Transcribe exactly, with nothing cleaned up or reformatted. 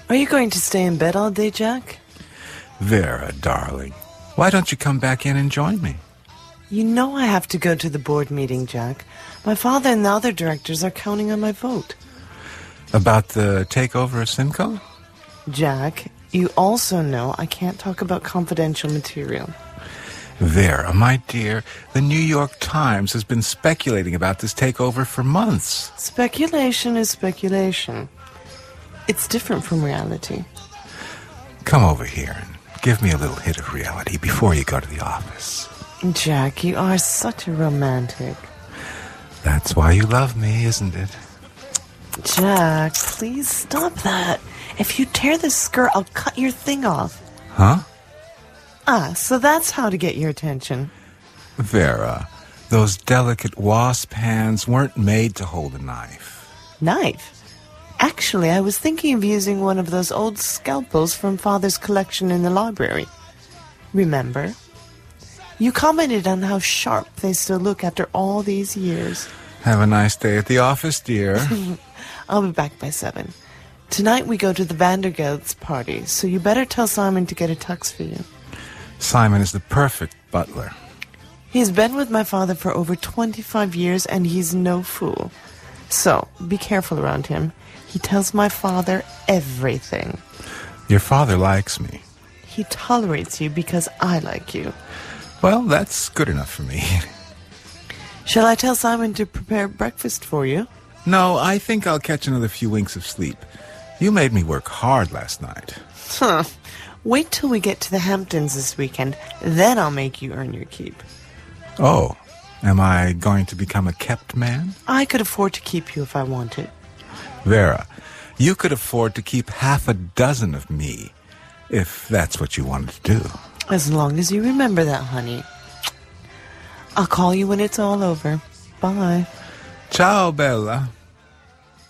Are you going to stay in bed all day, Jack? Vera, darling, why don't you come back in and join me? You know I have to go to the board meeting, Jack. My father and the other directors are counting on my vote. About the takeover of Simcoe? Jack, you also know I can't talk about confidential material. Vera, my dear, the New York Times has been speculating about this takeover for months. Speculation is speculation. It's different from reality. Come over here and give me a little hit of reality before you go to the office. Jack, you are such a romantic. That's why you love me, isn't it? Jack, please stop that. If you tear this skirt, I'll cut your thing off. Huh? Ah, so that's how to get your attention. Vera, those delicate wasp hands weren't made to hold a knife. Knife? Actually, I was thinking of using one of those old scalpels from Father's collection in the library. Remember? You commented on how sharp they still look after all these years. Have a nice day at the office, dear. I'll be back by seven. Tonight we go to the Vandergelt's party, so you better tell Simon to get a tux for you. Simon is the perfect butler. He's been with my father for over twenty-five years, and he's no fool. So, be careful around him. He tells my father everything. Your father likes me. He tolerates you because I like you. Well, that's good enough for me. Shall I tell Simon to prepare breakfast for you? No, I think I'll catch another few winks of sleep. You made me work hard last night. Huh. Wait till we get to the Hamptons this weekend. Then I'll make you earn your keep. Oh, am I going to become a kept man? I could afford to keep you if I wanted. Vera, you could afford to keep half a dozen of me, if that's what you wanted to do. As long as you remember that, honey. I'll call you when it's all over. Bye. Ciao, Bella.